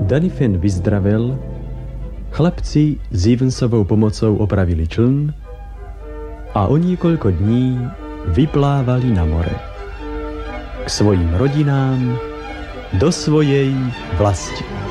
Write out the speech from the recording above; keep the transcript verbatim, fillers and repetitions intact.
Danny Finn vyzdravel, chlapci s Evensovou pomocou opravili čln a o niekoľko dní vyplávali na more. K svojim rodinám, do svojej vlasti.